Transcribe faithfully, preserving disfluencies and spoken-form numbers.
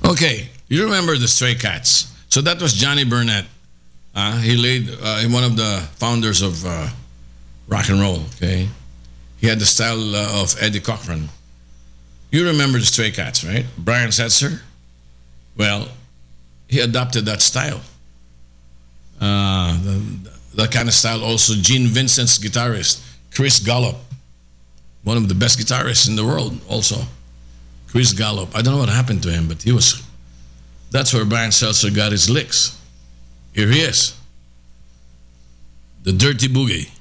Okay, you remember the Stray Cats. So that was Johnny Burnett. Uh, he laid uh, one of the founders of uh, rock and roll. Okay, he had the style uh, of Eddie Cochran. You remember the Stray Cats, right? Brian Setzer. Well, he adopted that style. Uh, the, that kind of style also. Gene Vincent's guitarist, Chris Gallup, one of the best guitarists in the world. Also, Chris Gallup. I don't know what happened to him, but he was. That's where Brian Setzer got his licks. Here he is. The Dirty Boogie.